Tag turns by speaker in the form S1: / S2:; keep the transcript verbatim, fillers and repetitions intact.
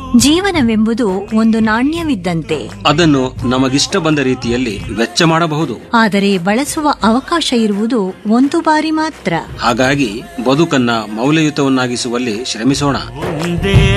S1: ಜೀವನವೆಂಬುದು ಒಂದು ನಾಣ್ಯವಿದ್ದಂತೆ
S2: ಅದನ್ನು ನಮಗಿಷ್ಟ ಬಂದ ರೀತಿಯಲ್ಲಿ ವೆಚ್ಚ ಮಾಡಬಹುದು.
S1: ಆದರೆ ಬಳಸುವ ಅವಕಾಶ ಇರುವುದು ಒಂದು ಬಾರಿ ಮಾತ್ರ.
S2: ಹಾಗಾಗಿ ಬದುಕನ್ನ ಮೌಲ್ಯಯುತವನ್ನಾಗಿಸುವಲ್ಲಿ ಶ್ರಮಿಸೋಣ.